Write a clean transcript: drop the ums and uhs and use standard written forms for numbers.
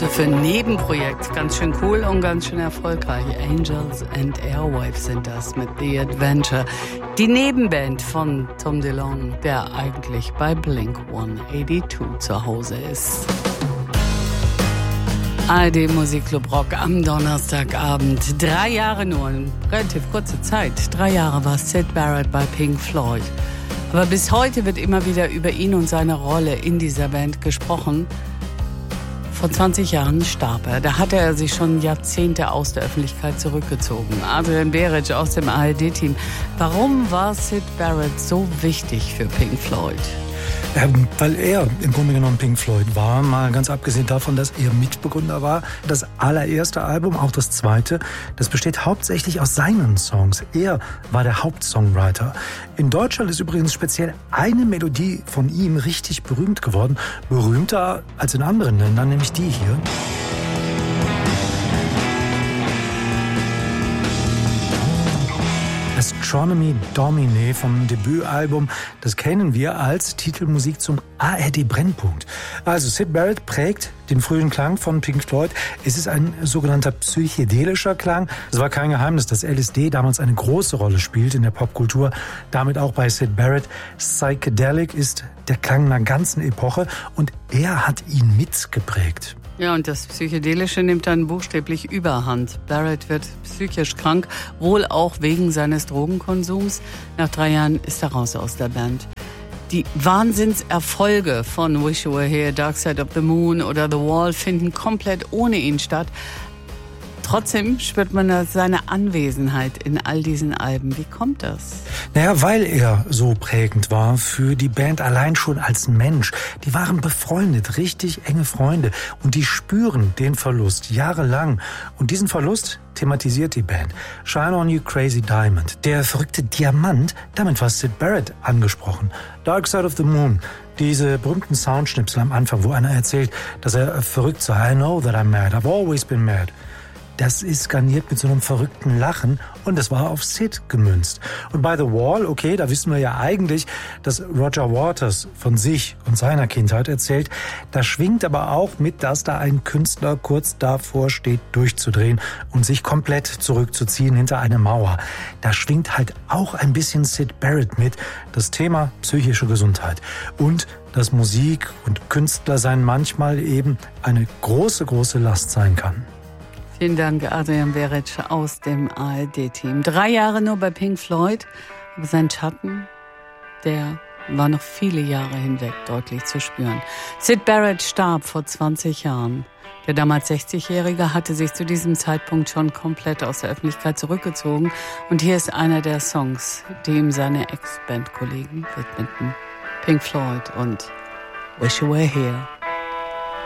Also für ein Nebenprojekt ganz schön cool und ganz schön erfolgreich. Angels and Airwaves sind das mit The Adventure. Die Nebenband von Tom DeLonge, der eigentlich bei Blink 182 zu Hause ist. ARD Musikclub Rock am Donnerstagabend. 3 Jahre nur, eine relativ kurze Zeit. 3 Jahre war Syd Barrett bei Pink Floyd. Aber bis heute wird immer wieder über ihn und seine Rolle in dieser Band gesprochen. Vor 20 Jahren starb er. Da hatte er sich schon Jahrzehnte aus der Öffentlichkeit zurückgezogen. Adrian Beric aus dem ARD-Team. Warum war Syd Barrett so wichtig für Pink Floyd? Weil er im Grunde genommen Pink Floyd war, mal ganz abgesehen davon, dass er Mitbegründer war. Das allererste Album, auch das zweite, das besteht hauptsächlich aus seinen Songs. Er war der Hauptsongwriter. In Deutschland ist übrigens speziell eine Melodie von ihm richtig berühmt geworden. Berühmter als in anderen Ländern, nämlich die hier. Astronomy Domine vom Debütalbum, das kennen wir als Titelmusik zum ARD-Brennpunkt. Also Syd Barrett prägt den frühen Klang von Pink Floyd. Es ist ein sogenannter psychedelischer Klang. Es war kein Geheimnis, dass LSD damals eine große Rolle spielt in der Popkultur, damit auch bei Syd Barrett. Psychedelic ist der Klang einer ganzen Epoche und er hat ihn mitgeprägt. Ja, und das Psychedelische nimmt dann buchstäblich Überhand. Barrett wird psychisch krank, wohl auch wegen seines Drogenkonsums. Nach 3 Jahren ist er raus aus der Band. Die Wahnsinnserfolge von Wish You Were Here, Dark Side of the Moon oder The Wall finden komplett ohne ihn statt. Trotzdem spürt man seine Anwesenheit in all diesen Alben. Wie kommt das? Naja, weil er so prägend war für die Band allein schon als Mensch. Die waren befreundet, richtig enge Freunde. Und die spüren den Verlust jahrelang. Und diesen Verlust thematisiert die Band. Shine on You Crazy Diamond. Der verrückte Diamant, damit war Syd Barrett angesprochen. Dark Side of the Moon. Diese berühmten Soundschnipsel am Anfang, wo einer erzählt, dass er verrückt sei. I know that I'm mad. I've always been mad. Das ist garniert mit so einem verrückten Lachen und das war auf Syd gemünzt. Und bei The Wall, okay, da wissen wir ja eigentlich, dass Roger Waters von sich und seiner Kindheit erzählt. Da schwingt aber auch mit, dass da ein Künstler kurz davor steht, durchzudrehen und sich komplett zurückzuziehen hinter eine Mauer. Da schwingt halt auch ein bisschen Syd Barrett mit, das Thema psychische Gesundheit. Und dass Musik und Künstlersein manchmal eben eine große, große Last sein kann. Vielen Dank, Adrian Beric aus dem ARD-Team. 3 Jahre nur bei Pink Floyd, aber sein Schatten, der war noch viele Jahre hinweg deutlich zu spüren. Syd Barrett starb vor 20 Jahren. Der damals 60-Jährige hatte sich zu diesem Zeitpunkt schon komplett aus der Öffentlichkeit zurückgezogen. Und hier ist einer der Songs, die ihm seine Ex-Bandkollegen widmeten. Pink Floyd und Wish You Were Here.